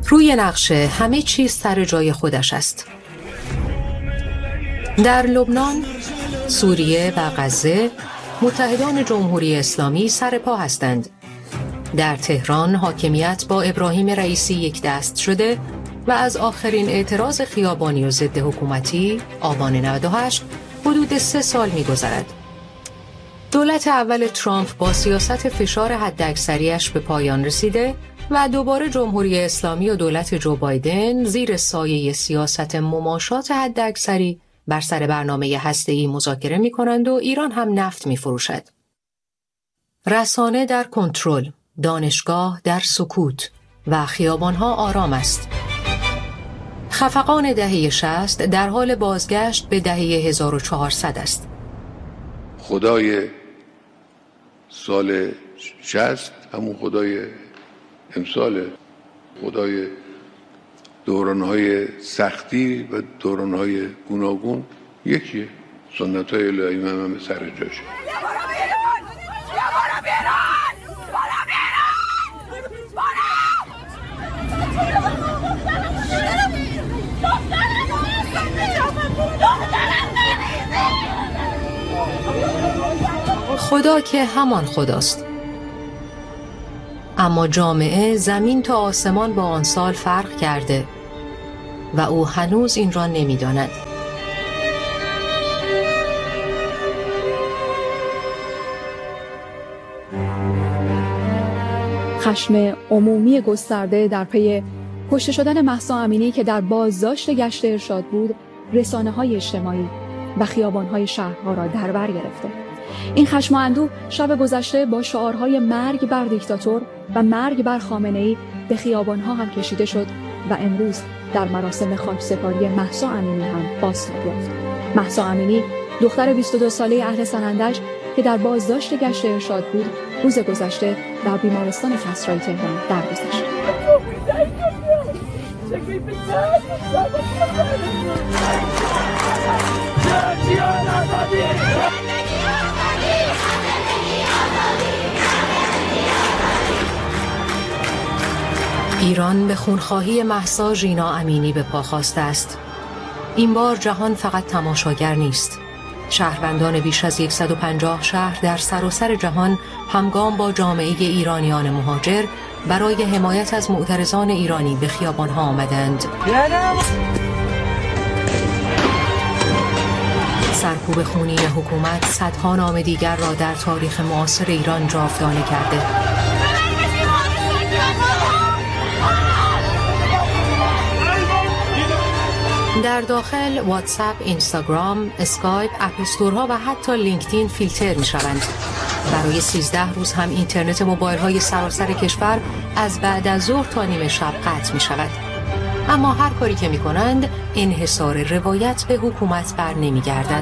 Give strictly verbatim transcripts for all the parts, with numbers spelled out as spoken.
روی نقشه همه چیز سر جای خودش است. در لبنان، سوریه و غزه متحدان جمهوری اسلامی سر پا هستند. در تهران حاکمیت با ابراهیم رئیسی یک دست شده و از آخرین اعتراض خیابانی و ضد حکومتی آبان نود و هشت حدود سه سال می‌گذرد. دولت اول ترامپ با سیاست فشار حداکثری‌اش به پایان رسیده و دوباره جمهوری اسلامی و دولت جو بایدن زیر سایه سیاست مماشات حداکثری بر سر برنامه هسته‌ای مذاکره می‌کنند و ایران هم نفت می‌فروشد. رسانه در کنترل، دانشگاه در سکوت و خیابان‌ها آرام است. خفقان دهه شصت در حال بازگشت به دهه هزار و چهارصد است. خدای سال شصت همون خدای امسال، خدای دوران‌های سختی و دوران‌های گوناگون یکیه. سنت‌های الهی هم به سر جاشه. خدا که همان خداست، اما جامعه زمین تا آسمان با آن سال فرق کرده و او هنوز این را نمی‌داند. خشم عمومی گسترده در پی کشته شدن مهسا امینی که در بازداشت گشت ارشاد بود، رسانه‌های اجتماعی و خیابان‌های شهرها را در بر گرفته. این خشم و اندوه شب گذشته با شعارهای مرگ بر دیکتاتور و مرگ بر خامنه‌ای به خیابان‌ها هم کشیده شد و امروز در مراسم خاکسپاری مهسا امینی هم بازتاب یافت. مهسا امینی دختر بیست و دو ساله اهل سنندج که در بازداشت گشت ارشاد بود، روز گذشته در بیمارستان کسرای تهران درگذشت. ایران به خونخواهی مهسا ژینا امینی به پا خواسته است. این بار جهان فقط تماشاگر نیست. شهروندان بیش از صد و پنجاه شهر در سراسر جهان همگام با جامعه ایرانیان مهاجر برای حمایت از معترضان ایرانی به خیابان‌ها آمدند. سرکوب خونی حکومت صدها نام دیگر را در تاریخ معاصر ایران جاودانه کرده. در داخل واتساپ، اینستاگرام، اسکایپ، اپ استورها و حتی لینکدین فیلتر می شوند. برای سیزده روز هم اینترنت موبایل های سراسر کشور از بعد از ظهر تا نیمه شب قطع می شود. اما هر کاری که می کنند انحصار روایت به حکومت بر نمی گردد.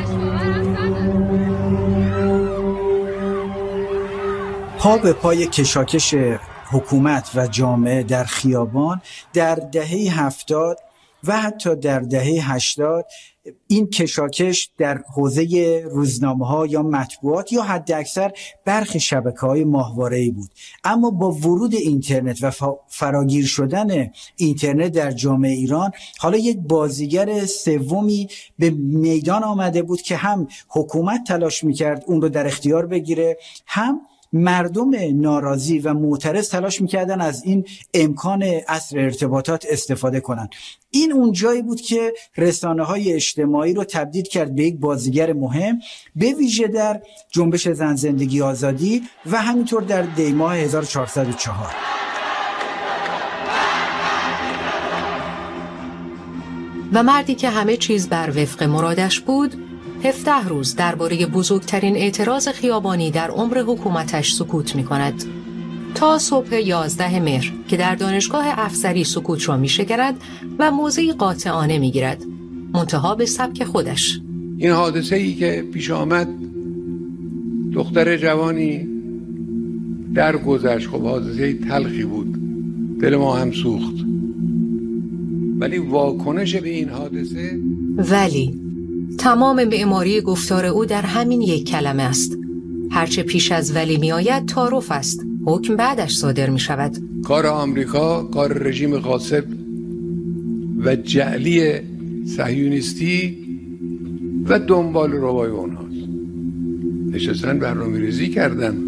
پا به پای کشاکش حکومت و جامعه در خیابان در دهه هفتاد و حتی در دهه هشتاد این کشاکش در حوزه روزنامه‌ها یا مطبوعات یا حداکثر برخی شبکه‌های ماهواره‌ای بود. اما با ورود اینترنت و فراگیر شدن اینترنت در جامعه ایران، حالا یک بازیگر سومی به میدان آمده بود که هم حکومت تلاش می‌کرد اون رو در اختیار بگیره، هم مردم ناراضی و معترض تلاش میکردن از این امکان عصر ارتباطات استفاده کنن. این اون جایی بود که رسانه‌های اجتماعی رو تبدیل کرد به یک بازیگر مهم، به ویژه در جنبش زن زندگی آزادی و همینطور در دیماه هزار و چهارصد و چهار. و مردی که همه چیز بر وفق مرادش بود، هفده روز درباره بزرگترین اعتراض خیابانی در عمر حکومتش سکوت می کند. تا صبح یازده مهر که در دانشگاه افسری سکوت را می شکرد و موضعی قاطعانه می گیرد، منتها به سبک خودش. این حادثه ای که پیش آمد، دختر جوانی در گذشت، خب حادثه تلخی بود، دل ما هم سوخت، ولی واکنش به این حادثه ولی تمام معماری گفتار او در همین یک کلمه است. هرچه پیش از ولی می آید تعارف است، حکم بعدش صادر می شود. کار آمریکا، کار رژیم غاصب و جعلی صهیونیستی و دنبال روای اونهاست. نشستن برنامه ریزی کردن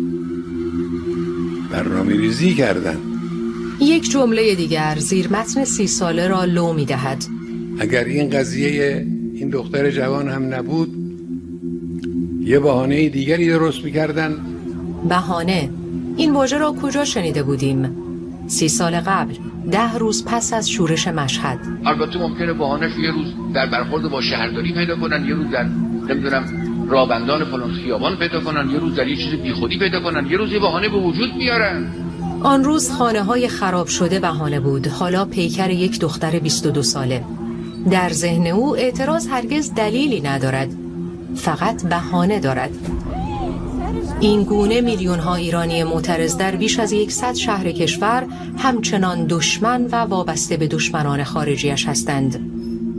برنامه ریزی کردن یک جمله دیگر زیر متن سی ساله را لو می دهد. اگر این قضیه این دختر جوان هم نبود، یه بهانه دیگری درست می‌کردن. بهانه، این واژه را کجا شنیده بودیم؟ سی سال قبل، ده روز پس از شورش مشهد. البته ممکنه بهانه‌اش یه روز در برخورد با شهرداری پیدا کنن، یه روز در نمیدونم رابندان فلان خیابان پیدا کنن، یه روز در یه چیز بیخودی پیدا کنن، یه روز یه بهانه به وجود بیارن. آن روز خانه‌های خراب شده بهانه بود، حالا پیکر یک دختر بیست و دو ساله. در ذهن او اعتراض هرگز دلیلی ندارد، فقط بهانه دارد. این گونه میلیون ها ایرانی معترض در بیش از صد شهر کشور همچنان دشمن و وابسته به دشمنان خارجیش هستند.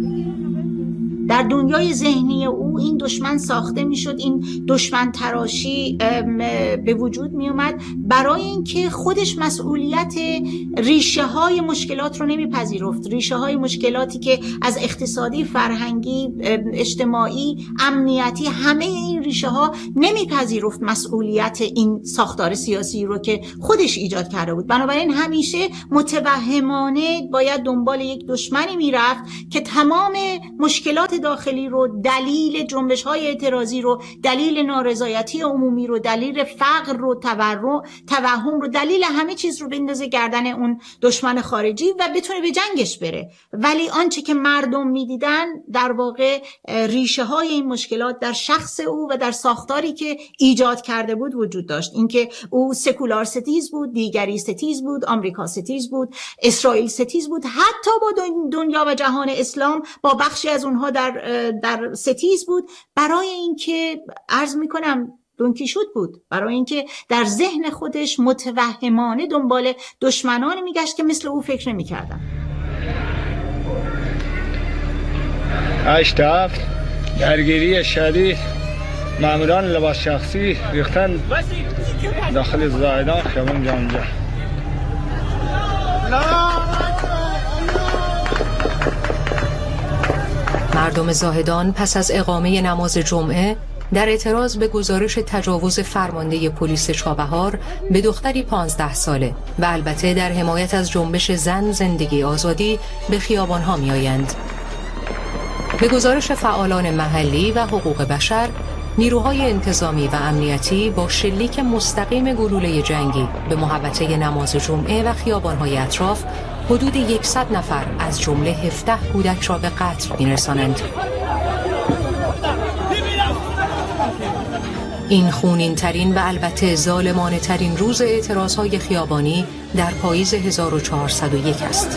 در دنیای ذهنی او این دشمن ساخته میشد، این دشمن تراشی به وجود می اومد برای اینکه خودش مسئولیت ریشه های مشکلات رو نمیپذیرفت. ریشه های مشکلاتی که از اقتصادی، فرهنگی، اجتماعی، امنیتی، همه این ریشه ها نمیپذیرفت مسئولیت این ساختار سیاسی رو که خودش ایجاد کرده بود. بنابراین همیشه متوهمانه باید دنبال یک دشمنی میرفت که تمام مشکلات داخلی رو، دلیل جنبش های اعتراضی رو، دلیل نارضایتی عمومی رو، دلیل فقر رو، تورم توهم رو، دلیل همه چیز رو بندازه گردن اون دشمن خارجی و بتونه به جنگش بره. ولی آنچه که مردم میدیدن در واقع ریشه های این مشکلات در شخص او و در ساختاری که ایجاد کرده بود وجود داشت. اینکه او سکولار ستیز بود، دیگری ستیز بود، آمریکا ستیز بود، اسرائیل ستیز بود، حتی با دنیا و جهان اسلام با بخشی از اونها در در ستیز بود، برای اینکه عرض میکنم دونکیشوت بود، برای اینکه در ذهن خودش متوهمانه دنبال دشمنانی میگشت که مثل او فکر نمیکردن. هشت هفت درگیری شدید، ماموران لباس شخصی ریختن داخل زاهدان خیابان جامجه. مردم زاهدان پس از اقامه نماز جمعه در اعتراض به گزارش تجاوز فرمانده پلیس چابهار به دختری پانزده ساله و البته در حمایت از جنبش زن زندگی آزادی به خیابان‌ها می‌آیند. به گزارش فعالان محلی و حقوق بشر، نیروهای انتظامی و امنیتی با شلیک مستقیم گلوله جنگی به محوطه نماز جمعه و خیابان‌های اطراف حدود صد نفر از جمله هفده کودک را به قتل می‌رسانند. این خونین ترین و البته ظالمانه ترین روز اعتراضهای خیابانی در پاییز هزار و چهارصد و یک است.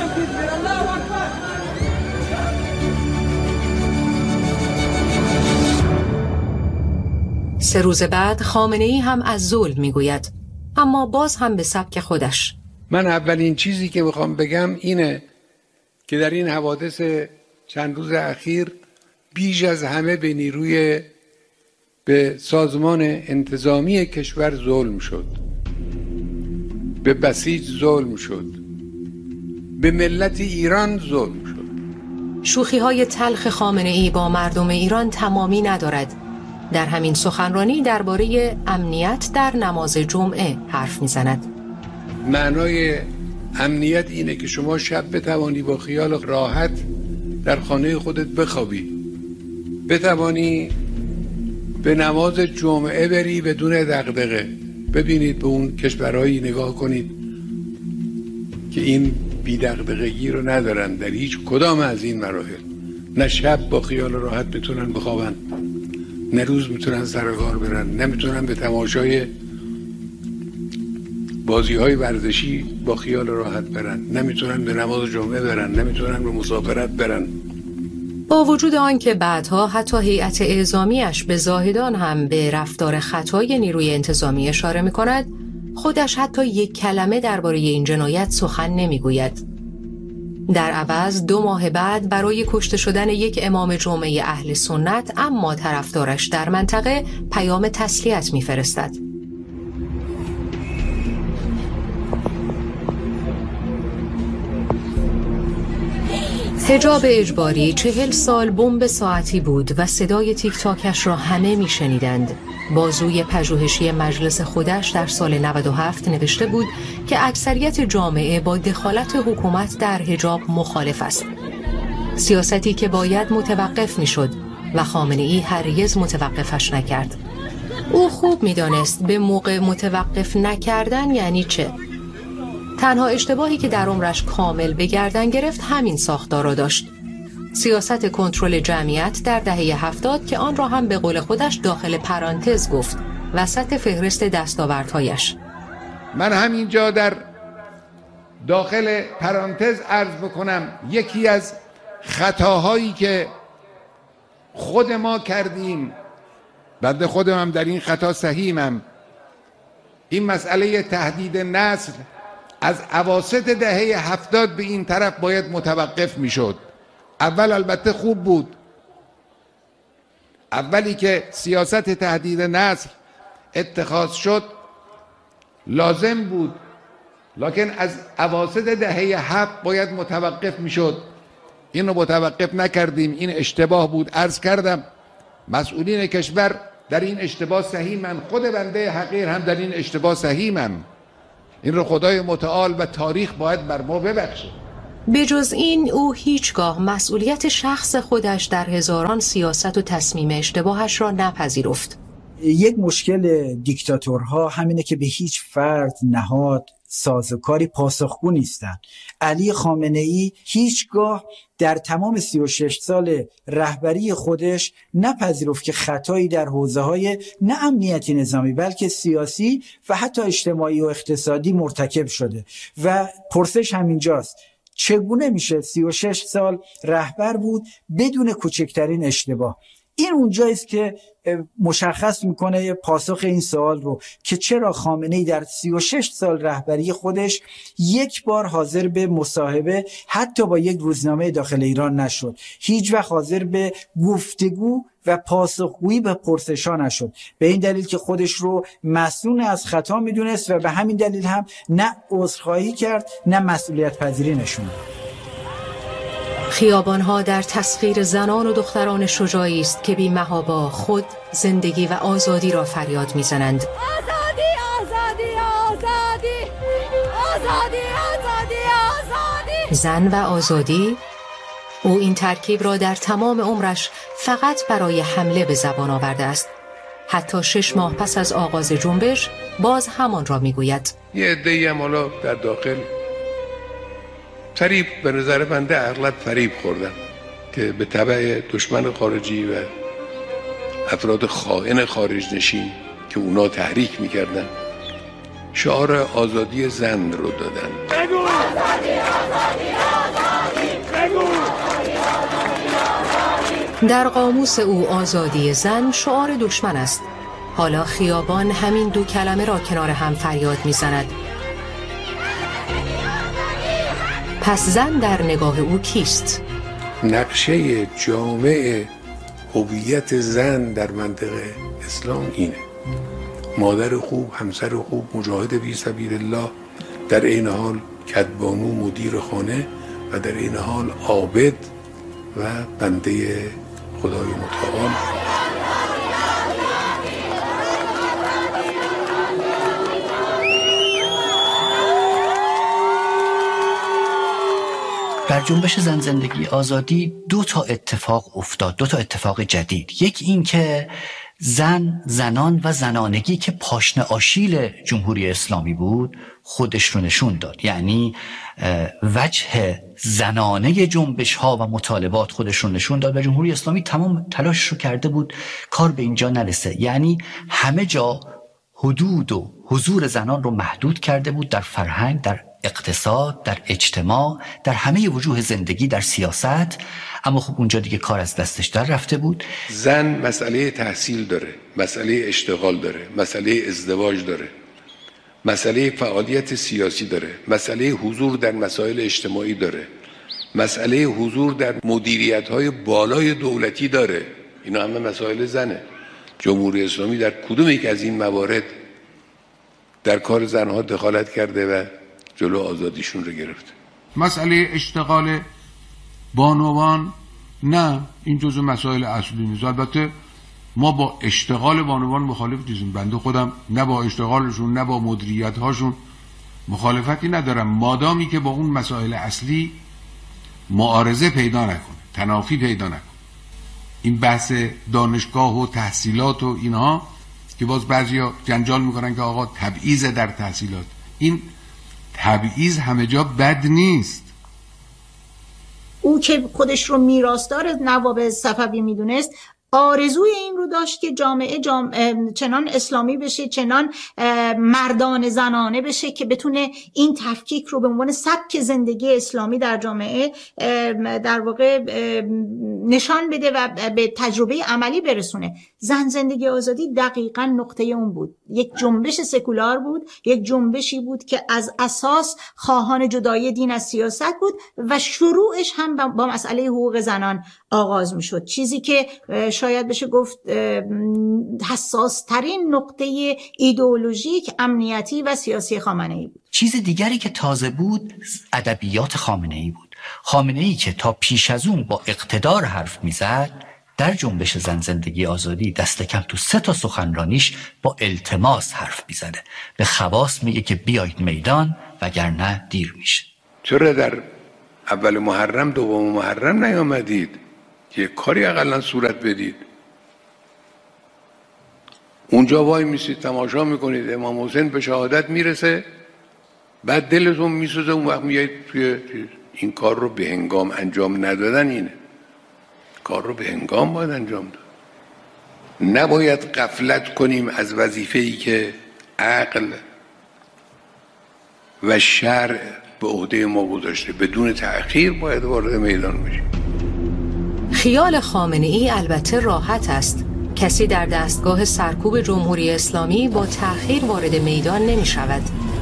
سه روز بعد خامنه‌ای هم از ظلم میگوید، اما باز هم به سبک خودش. من اولین چیزی که میخوام بگم اینه که در این حوادث چند روز اخیر بیش از همه به نیروی به سازمان انتظامی کشور ظلم شد، به بسیج ظلم شد، به ملت ایران ظلم شد. شوخی‌های تلخ خامنه‌ای با مردم ایران تمامی ندارد. در همین سخنرانی درباره امنیت در نماز جمعه حرف میزند. معنای امنیت اینه که شما شب بتوانی با خیال راحت در خانه خودت بخوابی، بتوانی به نماز جمعه بری بدون دغدغه. ببینید به اون کشورهایی نگاه کنید که این بی دغدغگی رو ندارن در هیچ کدام از این مراحل. نه شب با خیال راحت بتونن بخوابن، نه روز میتونن سر کار برن، نمیتونن به تماشای بازی های ورزشی با خیال راحت برن، نمیتونن به نماز جمعه برن، نمیتونن به مسافرت برن. با وجود آنکه بعدها حتی هیئت اعزامیش به زاهدان هم به رفتار خطای نیروی انتظامی اشاره می‌کند، خودش حتی یک کلمه درباره این جنایت سخن نمی‌گوید. در عوض دو ماه بعد برای کشته شدن یک امام جمعه اهل سنت اما طرفدارش در منطقه پیام تسلیت می‌فرستد. حجاب اجباری چهل سال بمب ساعتی بود و صدای تیک تاکش را همه می شنیدند. بازوی پژوهشی مجلس خودش در سال نود و هفت نوشته بود که اکثریت جامعه با دخالت حکومت در حجاب مخالف است. سیاستی که باید متوقف می شد و خامنه‌ای هرگز متوقفش نکرد. او خوب می دانست به موقع متوقف نکردن یعنی چه. تنها اشتباهی که در عمرش کامل به گردن گرفت همین ساختار را داشت. سیاست کنترل جمعیت در دهه هفتاد که آن را هم به قول خودش داخل پرانتز گفت وسط فهرست دستاوردهایش. من همینجا در داخل پرانتز عرض بکنم یکی از خطاهایی که خود ما کردیم، بنده خودم هم در این خطا سهیمم، این مسئله تهدید نسل از اواسط دهه هفتاد به این طرف باید متوقف می شد. اول البته خوب بود، اولی که سیاست تهدید نسل اتخاذ شد لازم بود، لکن از اواسط دهه هفت باید متوقف می شد. این رو متوقف نکردیم، این اشتباه بود. عرض کردم مسئولین کشور در این اشتباه سهیمن، خود بنده حقیر هم در این اشتباه سهیمم. این رو خدای متعال و تاریخ باید بر ما ببخشه. بجز این او هیچگاه مسئولیت شخص خودش در هزاران سیاست و تصمیم اشتباهش را نپذیرفت. یک مشکل دیکتاتورها همینه که به هیچ فرد، نهاد، سازوکاری پاسخگو نیستن. علی خامنه‌ای هیچگاه در تمام سی و شش سال رهبری خودش نپذیرفت که خطایی در حوزه‌های نه امنیتی نظامی بلکه سیاسی و حتی اجتماعی و اقتصادی مرتکب شده. و پرسش همینجاست، چگونه میشه سی و شش سال رهبر بود بدون کوچکترین اشتباه؟ این اونجاییست که مشخص میکنه پاسخ این سوال رو که چرا خامنه‌ای در سی و شش سال رهبری خودش یک بار حاضر به مصاحبه حتی با یک روزنامه داخل ایران نشد، هیچ وقت حاضر به گفتگو و پاسخگویی به پرسش‌ها نشد، به این دلیل که خودش رو مسئول از خطا میدونست و به همین دلیل هم نه عذرخواهی کرد نه مسئولیت پذیری نشون داد. خیابانها در تسخیر زنان و دختران شجاعی است که بی محابا خود، زندگی و آزادی را فریاد میزنند. آزادی، آزادی، آزادی، آزادی، آزادی، آزادی. زن و آزادی؟ او این ترکیب را در تمام عمرش فقط برای حمله به زبان آورده است. حتی شش ماه پس از آغاز جنبش باز همان را میگوید. یه عده‌ای هم حالا در داخل فریب، به نظر بنده اغلب فریب خوردن که به تبع دشمن خارجی و افراد خائن خارج نشین که اونا تحریک میکردن شعار آزادی زن رو دادن. بگو آزادی، آزادی، آزادی، بگو. در قاموس او آزادی زن شعار دشمن است. حالا خیابان همین دو کلمه را کنار هم فریاد میزند. پس زن در نگاه او کیست؟ نقشه جامع هویت زن در منطقه اسلام اینه: مادر خوب، همسر خوب، مجاهد فی سبیل الله، در این حال کدبانو مدیر خانه و در این حال عابد و بنده خدای متعال. در جنبش زن زندگی آزادی دو تا اتفاق افتاد، دو تا اتفاق جدید. یک این که زن، زنان و زنانگی که پاشنه آشیل جمهوری اسلامی بود خودش رو نشون داد، یعنی وجه زنانه جنبش ها و مطالبات خودش رو نشون داد و جمهوری اسلامی تمام تلاش رو کرده بود کار به اینجا نرسه، یعنی همه جا حدود و حضور زنان رو محدود کرده بود، در فرهنگ، در اقتصاد، در اجتماع، در همه وجوه زندگی، در سیاست. اما خب اونجا دیگه کار از دستش در رفته بود. زن مسئله تحصیل داره، مسئله اشتغال داره، مسئله ازدواج داره، مسئله فعالیت سیاسی داره، مسئله حضور در مسائل اجتماعی داره، مسئله حضور در مدیریت‌های بالای دولتی داره. اینا همه مسائل زنه. جمهوری اسلامی در کدوم یک از این موارد در کار زنها دخالت کرده و جلو آزادیشون رو گرفته؟ مسئله اشتغال بانوان نه، این جزو مسائل اصلی نیست. البته ما با اشتغال بانوان مخالف نیستیم، بنده خودم نه با اشتغالشون نه با مدیریت هاشون مخالفتی ندارم، مادامی که با اون مسائل اصلی معارضه پیدا نکنه، تنافی پیدا نکنه. این بحث دانشگاه و تحصیلات و اینها که باز بعضیا جنجال میکنن که آقا تبعیض در تحصیلات، این تبعیض همه جا بد نیست. او که خودش رو میراثدار نواب صفوی میدونست، آرزوی این رو داشت که جامعه جامعه چنان اسلامی بشه، چنان مردان زنانه بشه که بتونه این تفکیک رو به عنوان سبک زندگی اسلامی در جامعه در واقع نشان بده و به تجربه عملی برسونه. زن زندگی آزادی دقیقاً نقطه اون بود. یک جنبش سکولار بود، یک جنبشی بود که از اساس خواهان جدایی دین از سیاست بود و شروعش هم با مسئله حقوق زنان آغاز می شد، چیزی که شاید بشه گفت حساس ترین نقطه ایدئولوژیک، امنیتی و سیاسی خامنه‌ای بود. چیز دیگری که تازه بود ادبیات خامنه‌ای بود. خامنه‌ای که تا پیش از اون با اقتدار حرف میزد، در جنبش زن زندگی آزادی دست کم تو سه تا سخنرانیش با التماس حرف میزنه، به خواص میگه که بیایید میدان وگرنه دیر میشه. چرا در اول محرم دوم محرم نیامدید که کاری اقلا صورت بدید؟ اونجا وای میسید تماشا میکنید، امام حسین به شهادت میرسه، بعد دلتون میسوزه، اون وقت میایید توی این کار رو به هنگام انجام ندادن. اینه کار رو به هنگام باید انجام داد. نباید غفلت کنیم از وظیفه‌ای که عقل و شرع به عهده ما گذاشته. بدون تأخیر باید وارد میدان بشیم. خیال خامنه‌ای البته راحت است. کسی در دستگاه سرکوب جمهوری اسلامی با تأخیر وارد میدان نمی شود.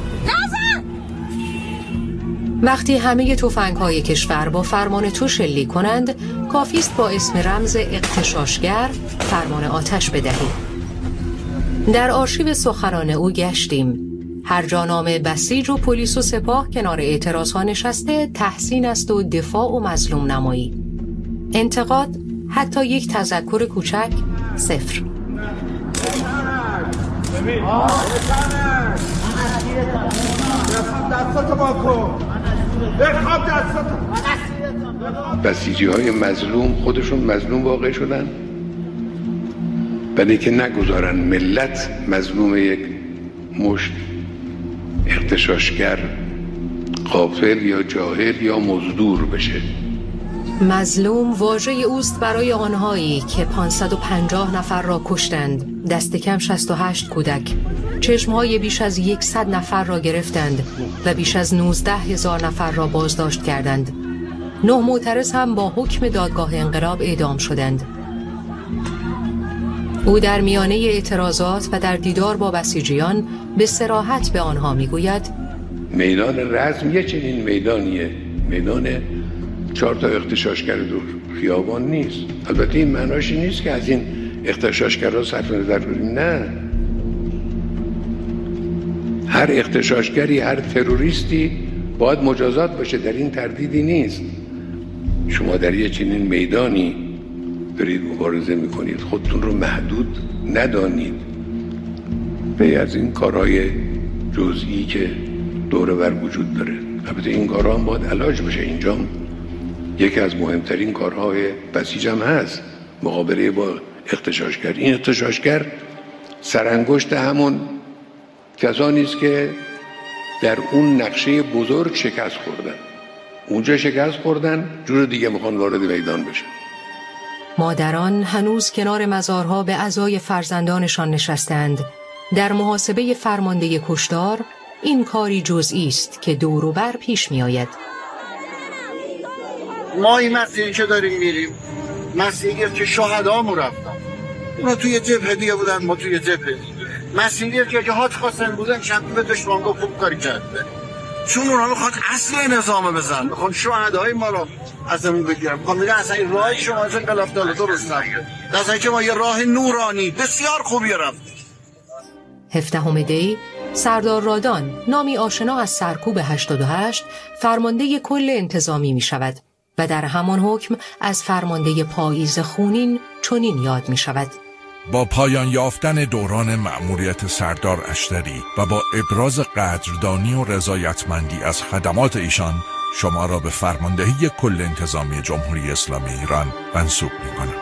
وقتی همه تفنگ‌های کشور با فرمان تو شلیک کنند، کافی است با اسم رمز اغتشاشگر فرمان آتش بدهیم. در آرشیو سخنان او گشتیم. هر جا نام بسیج و پلیس و سپاه کنار اعتراضها نشسته، تحسین است و دفاع و مظلوم نمایی. انتقاد، حتی یک تذکر کوچک، صفر. بسیجی های مظلوم خودشون مظلوم واقع شدن، ولی که نگذارن ملت مظلوم یک مشت اغتشاشگر غافل یا جاهل یا مزدور بشه. مظلوم واژه اوست برای آنهایی که پانصد و پنجاه نفر را کشتند، دست کم شصت و هشت کودک، چشمهای بیش از صد نفر را گرفتند و بیش از نوزده هزار نفر را بازداشت کردند. نه معترض هم با حکم دادگاه انقلاب اعدام شدند. او در میانه اعتراضات و در دیدار با بسیجیان به صراحت به آنها میگوید میدان رزم یه چنین میدانیه، میدان چهار تا اغتشاشگر دور خیابان نیست. البته این معناش نیست که از این اغتشاشگرها صرف نظر کنیم، نه. هر اغتشاشگری، هر تروریستی باید مجازات بشه، در این تردیدی نیست. شما در یه چنین میدانی دارید مبارزه میکنید، خودتون رو محدود ندانید به از این کارهای جزئی که دور بر وجود داره. البته این کارها هم باید علاج بشه. اینجا یکی از مهمترین کارهای بسیج هم هست مقابله با اغتشاشگر. این اغتشاشگر سرانگشت همون کسانی است که در اون نقشه بزرگ شکست خوردن. اونجا شکست خوردن، جور دیگه میخوان وارد میدان بشن. مادران هنوز کنار مزارها به عزای فرزندانشان نشستند. در محاسبه فرمانده کشتار این کاری جزئی است که دور و بر پیش می آید. ما این مسیری که داریم میریم مسیری که شهدامون رفتن، اونا توی جبهه دیگه بودن، ما توی جبهه دیگه. مسیری که که حاج قاسم بودن شب به دشمن گفت خوب کاری کرده، چون اونا میخواد اصل نظام بزن، میخواد شهدای ما رو ازمون بگیرن. میخواد میگن اصلا این راه شما از انقلاب داله درست نگه، اصلا که ما یه راه نورانی بسیار خوبی رفتیم. هفدهم دی سردار رادان، نامی آشنا از سرکوب هشتاد و هشت، فرمانده کل انتظامی می شود. و در همان حکم از فرمانده پاییز خونین چنین یاد می شود: با پایان یافتن دوران مأموریت سردار اشتری و با ابراز قدردانی و رضایتمندی از خدمات ایشان، شما را به فرماندهی کل انتظامی جمهوری اسلامی ایران منصوب می‌کنم.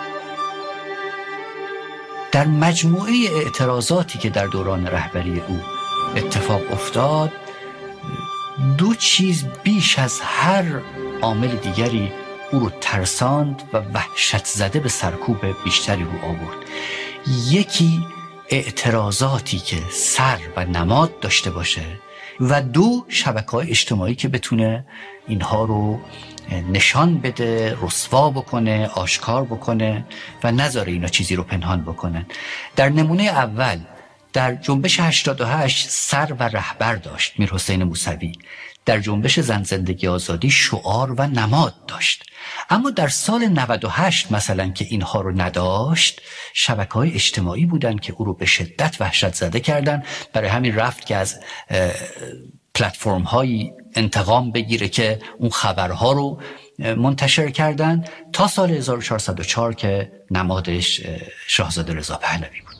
در مجموعه اعتراضاتی که در دوران رهبری او اتفاق افتاد، دو چیز بیش از هر عامل دیگری او رو ترساند و وحشت زده به سرکوب بیشتری رو آورد. یکی اعتراضاتی که سر و نماد داشته باشه و دو شبکه‌های اجتماعی که بتونه اینها رو نشان بده، رسوا بکنه، آشکار بکنه و نذاره اینا چیزی رو پنهان بکنن. در نمونه اول در جنبش هشتاد و هشت سر و رهبر داشت میر حسین موسوی، در جنبش زن زندگی آزادی شعار و نماد داشت. اما در سال نود و هشت مثلا که اینها رو نداشت، شبکه‌های اجتماعی بودن که او رو به شدت وحشت زده کردن. برای همین رفت که از پلتفرم هایی انتقام بگیره که اون خبرها رو منتشر کردن، تا سال هزار و چهارصد و چهار که نمادش شاهزاده رضا پهلوی بود.